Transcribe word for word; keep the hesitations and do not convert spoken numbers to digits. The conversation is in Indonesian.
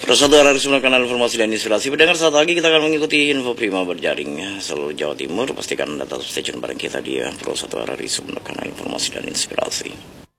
Terus satu hari sebelum kanal informasi dan inspirasi, pendengar saat lagi kita akan mengikuti info prima berjaring seluruh Jawa Timur. Pastikan Anda tetap stay tune bareng kita di Pro satu hari sebelum kanal informasi dan inspirasi.